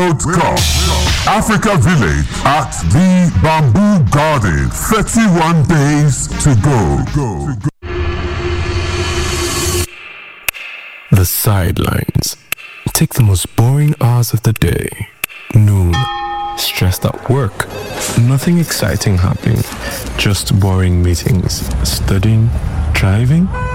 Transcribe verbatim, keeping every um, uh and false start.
World Cup. Africa Village at the Bamboo Garden. thirty-one days to go. The sidelines. Take the most boring hours of the day. Noon. Stressed at work. Nothing exciting happening. Just boring meetings. Studying. Driving.